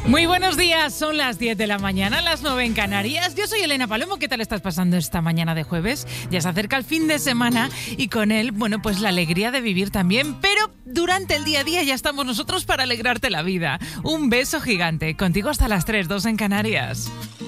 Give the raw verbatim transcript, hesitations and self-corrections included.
Muy buenos días, son las diez de la mañana, las nueve en Canarias. Yo soy Elena Palomo, ¿qué tal estás pasando esta mañana de jueves? Ya se acerca el fin de semana y con él, bueno, pues la alegría de vivir también, pero durante el día a día ya estamos nosotros para alegrarte la vida. Un beso gigante, contigo hasta las tres, dos en Canarias.